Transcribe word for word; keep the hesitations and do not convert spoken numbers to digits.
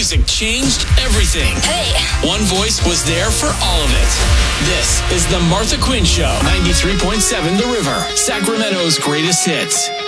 music changed everything. Hey. One voice was there for all of it. This is the Martha Quinn Show. ninety-three point seven The River, Sacramento's greatest hits.